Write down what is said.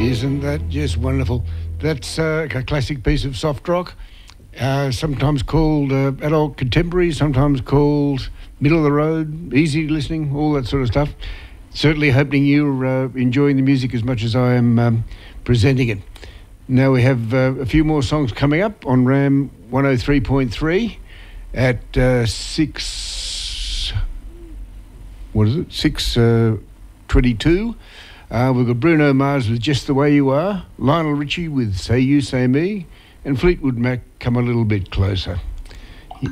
Isn't that just wonderful? That's a classic piece of soft rock, sometimes called adult contemporary, sometimes called middle of the road, easy listening, all that sort of stuff. Certainly hoping you're enjoying the music as much as I am presenting it. Now we have a few more songs coming up on RAM 103.3 at 6:22. We've got Bruno Mars with Just the Way You Are, Lionel Richie with Say You, Say Me, and Fleetwood Mac, Come a Little Bit Closer.